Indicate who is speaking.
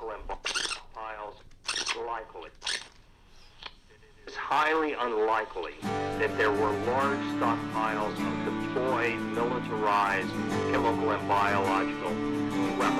Speaker 1: chemical and biological stockpiles likely. It is highly unlikely that there were large stockpiles of deployed, militarized chemical and biological weapons